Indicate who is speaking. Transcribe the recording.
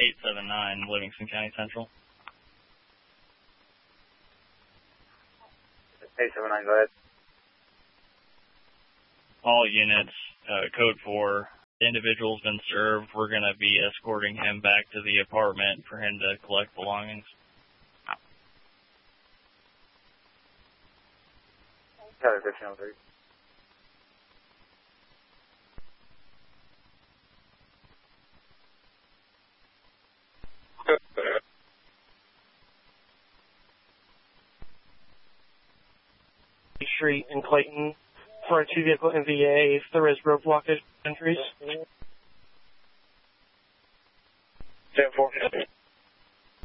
Speaker 1: 879 Livingston County Central.
Speaker 2: 879, go ahead.
Speaker 1: All units, code 4. The individual's been served. We're going to be escorting him back to the apartment for him to collect belongings.
Speaker 2: Got it, 1503.
Speaker 3: Street in Clayton for a 2-vehicle MVA if there is road blockage entries.